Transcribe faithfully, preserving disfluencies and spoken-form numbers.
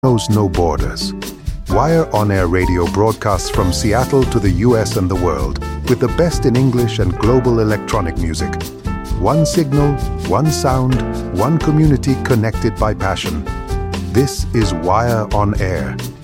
knows no borders. Wire On Air Radio broadcasts from Seattle to the U S and the world with the best in English and global electronic music. One signal, one sound, one community connected by passion. This is Wire On Air,